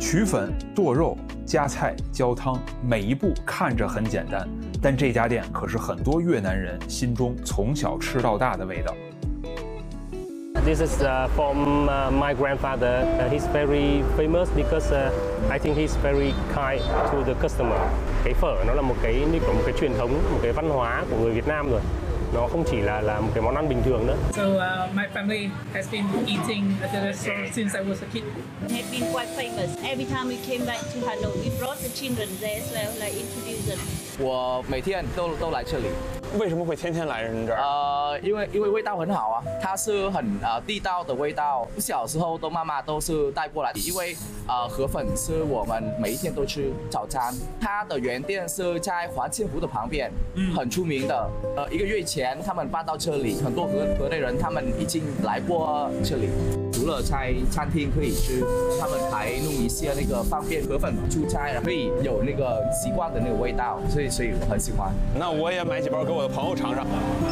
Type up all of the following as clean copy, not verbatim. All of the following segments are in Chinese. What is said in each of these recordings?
取粉、剁肉、加菜、浇汤，每一步看着很简单，但这家店可是很多越南人心中从小吃到大的味道。 This is from my grandfather. He's very famous because I think he's very kind to the customer. Cái phở nó là một cái như kiểu một cái truyền thống, một cái văn hóa của người Việt Nam rồi. Nó không chỉ là một cái món ăn bình thường nữa. So my family has been eating at the restaurant since I was a kid. Have been quite famous. Every time we came back to Hanoi, we brought the children there as well, like introduce them. 我每天都来这里。 为什么会天天来人这儿？ 因为味道很好啊，它是很地道的味道。小时候妈妈都是带过来，因为河粉是我们每一天都吃早餐。它的原店是在华清湖的旁边，很出名的。1个月前他们搬到这里，很多河内人他们已经来过这里。除了在餐厅可以吃，他们还弄一些那个方便河粉出差，可以有那个习惯的那个味道，所以我很喜欢。 那我也买几包给我的朋友尝尝。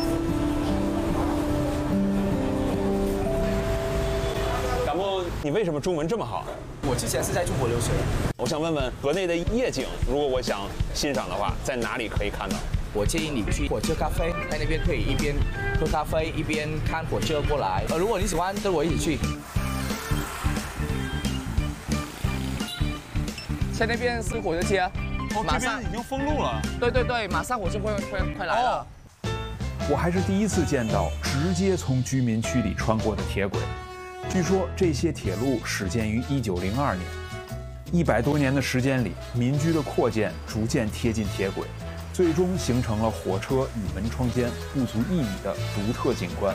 感冒，你为什么中文这么好？ 我之前是在中国留学。 我想问问河内的夜景，如果我想欣赏的话，在哪里可以看到？ 我建议你去火车咖啡，在那边可以一边喝咖啡一边看火车过来。如果你喜欢，跟我一起去。在那边是火车街， 马上已经封路了。 对，马上火车快来了。 我还是第一次见到直接从居民区里穿过的铁轨。据说这些铁路始建于1902年，100多年的时间里，民居的扩建逐渐贴近铁轨。 最终形成了火车与门窗间不足1米的独特景观。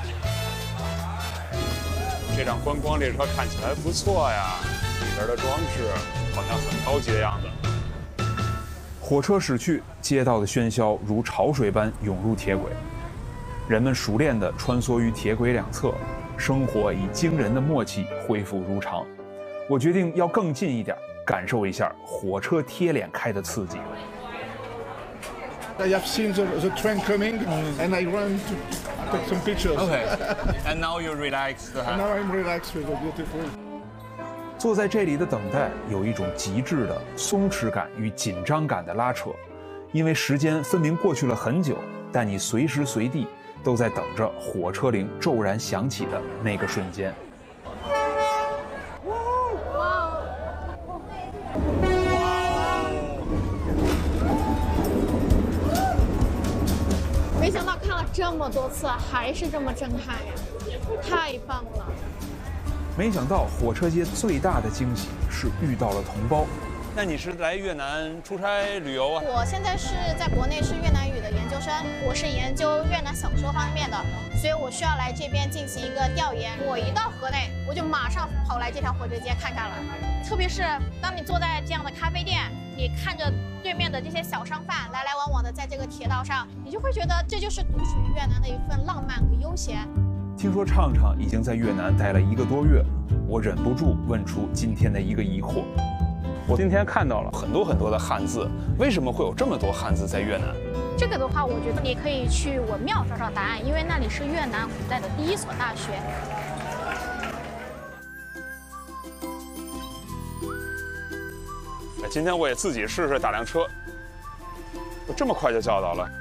这辆观光列车看起来不错呀，里边的装饰好像很高级的样子。 火车驶去，街道的喧嚣如潮水般涌入铁轨，人们熟练地穿梭于铁轨两侧，生活以惊人的默契恢复如常。我决定要更近一点，感受一下火车贴脸开的刺激。 I have seen the train coming, and I run to take some pictures. Okay. And now you're relaxed. Now I'm relaxed with the beautiful. 坐在这里的等待有一种极致的松弛感与紧张感的拉扯，因为时间分明过去了很久，但你随时随地都在等着火车铃骤然响起的那个瞬间。 没想到看了这么多次，还是这么震撼呀！太棒了！ 没想到火车街最大的惊喜是遇到了同胞。 那你是来越南出差旅游啊？ 我现在是在国内是越南语的研究生，我是研究越南小说方面的，所以我需要来这边进行一个调研。我一到河内，我就马上跑来这条火车街看看了。特别是当你坐在这样的咖啡店，你看着对面的这些小商贩来来往往的在这个铁道上，你就会觉得这就是独属于越南的一份浪漫和悠闲。 听说畅畅已经在越南待了1个多月，我忍不住问出今天的一个疑惑。 我今天看到了很多的汉字，为什么会有这么多汉字在越南？ 这个的话，我觉得你可以去文庙找找答案，因为那里是越南古代的第1所大学。 今天我也自己试试打辆车，我这么快就叫到了。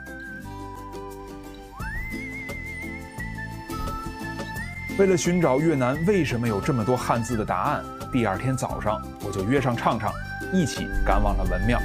为了寻找越南为什么有这么多汉字的答案，第2天早上我就约上畅畅，一起赶往了文庙。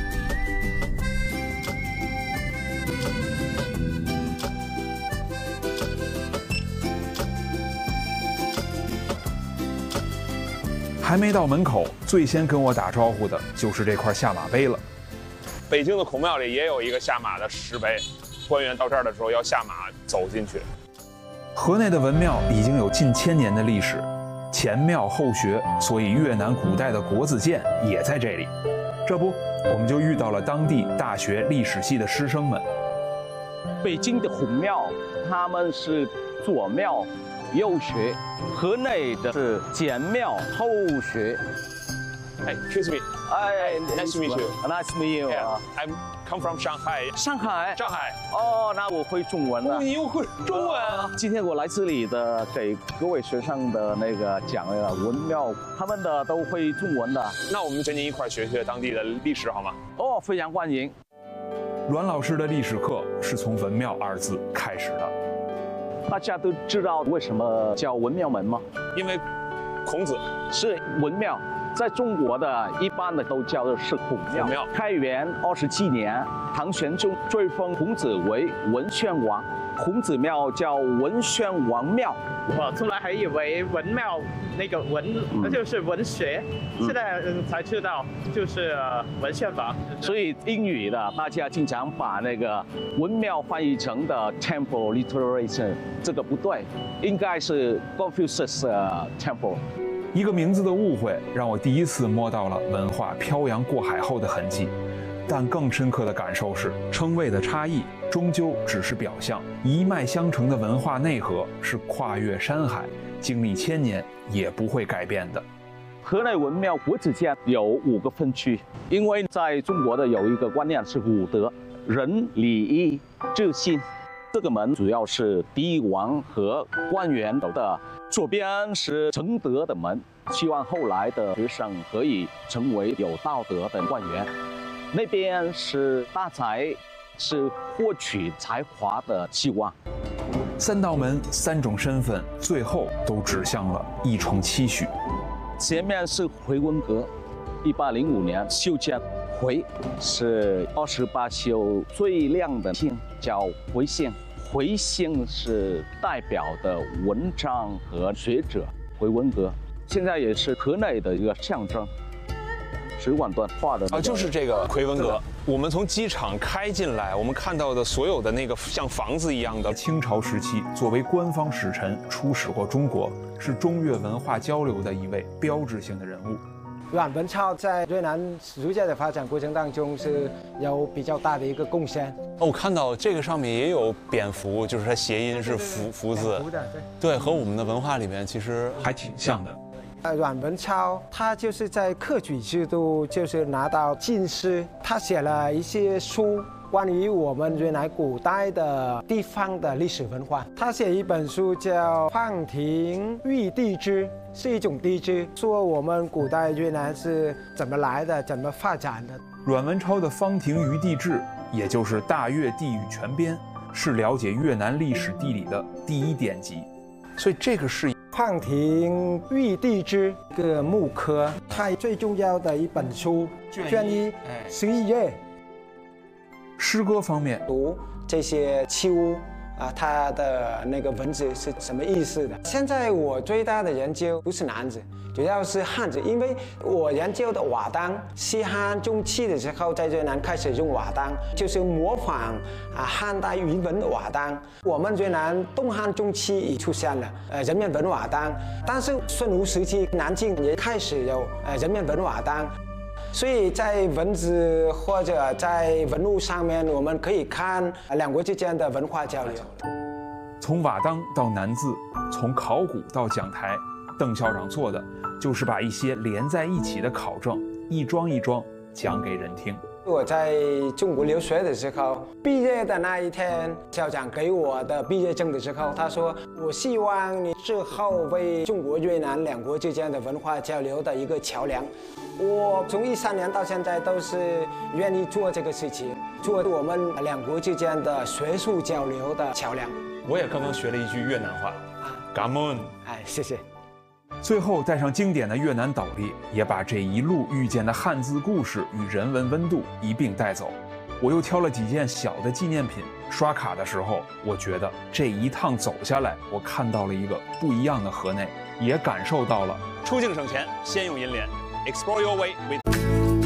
还没到门口，最先跟我打招呼的就是这块下马碑了。 北京的孔庙里也有一个下马的石碑，官员到这儿的时候要下马走进去。 河内的文庙已经有近1000年的历史，前庙后学，所以越南古代的国子监也在这里。这不，我们就遇到了当地大学历史系的师生们。 北京的孔庙，他们是左庙右学；河内的是前庙后学。 Hey, excuse me. Nice to meet you. Nice to meet you. Yeah, I'm come from Shanghai. 上海。 上海。 哦，那我会中文了。 你又会中文？ 今天我来这里的，给各位学生的那个讲那个文庙，他们的都会中文的。 那我们跟您一块儿学学当地的历史好吗？ 哦，非常欢迎。 阮老师的历史课是从文庙二字开始的。 大家都知道为什么叫文庙门吗？ 因为孔子是文庙。在中国的一般的都叫的是孔庙。开元27年，唐玄宗追封孔子为文宣王，孔子庙叫文宣王庙。 我从来还以为文庙那个文就是文学，现在才知道就是文宣王。 所以英语的大家经常把那个文庙翻译成的 temple literature， 这个不对，应该是 Confucius temple。 一个名字的误会，让我第一次摸到了文化漂洋过海后的痕迹。但更深刻的感受是，称谓的差异终究只是表象，一脉相承的文化内核是跨越山海，经历千年也不会改变的。 河内文庙国子监有5个分区，因为在中国的有一个观念是5德：仁、礼、义、智、信。这个门主要是帝王和官员的，左边是承德的门，希望后来的学生可以成为有道德的官员。那边是大才，是获取才华的希望。 3道门3种身份，最后都指向了一重期许。 前面是回文阁，1805年修建。回是28宿最亮的星，叫回星。回星是代表的文章和学者。回文阁现在也是河内的一个象征。水管段画的就是这个回文阁。我们从机场开进来，我们看到的所有的那个像房子一样的。 清朝时期，作为官方使臣出使过中国，是中越文化交流的一位标志性的人物。 阮文超在越南儒家的发展过程当中是有比较大的一个贡献。 我看到这个上面也有蝙蝠，就是它谐音是福字，对，和我们的文化里面其实还挺像的。 阮文超他就是在科举制度就是拿到进士，他写了一些书。关于我们越南古代的地方的历史文化，他写一本书叫《放庭玉地支》，是一种地支，说我们古代越南是怎么来的，怎么发展的。 阮文超的《方庭于地志》，也就是《大越地域全编》，是了解越南历史地理的第一典籍。所以这个是《 放庭玉地支》一个木刻，它最重要的一本书，卷1 11页。 诗歌方面， 读这些器物它的那个文字是什么意思的？现在我最大的研究不是南字，主要是汉字，因为我研究的瓦当，西汉中期的时候在越南开始用瓦当，就是模仿汉代云纹的瓦当。我们越南东汉中期已出现了人面纹瓦当，但是孙吴时期南晋也开始有人面纹瓦当。所以在文字或者在文物上面，我们可以看两国之间的文化交流。 从瓦当到南字，从考古到讲台，邓校长做的就是把一些连在一起的考证一桩一桩讲给人听。 我在中国留学的时候，毕业的那一天，校长给我的毕业证的时候，他说：“我希望你之后为中国越南两国之间的文化交流的一个桥梁。”我从13年到现在都是愿意做这个事情，做我们两国之间的学术交流的桥梁。 我也刚刚学了一句越南话感恩。 谢谢。 最后带上经典的越南斗笠，也把这一路遇见的汉字故事与人文温度一并带走。我又挑了几件小的纪念品，刷卡的时候，我觉得这一趟走下来，我看到了一个不一样的河内，也感受到了出境省钱，先用银联。Explore your way with